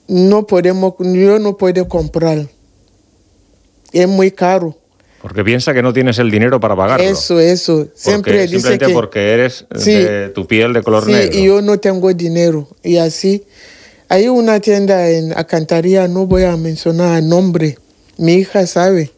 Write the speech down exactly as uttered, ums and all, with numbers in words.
no podemos, yo no puedo comprar. Es muy caro. Porque piensa que no tienes el dinero para pagarlo. Eso, eso. Siempre porque, dice simplemente que, porque eres sí, de tu piel de color sí, negro. y yo no tengo dinero. Y así, hay una tienda en Alcantarilla, no voy a mencionar el nombre. Mi hija sabe.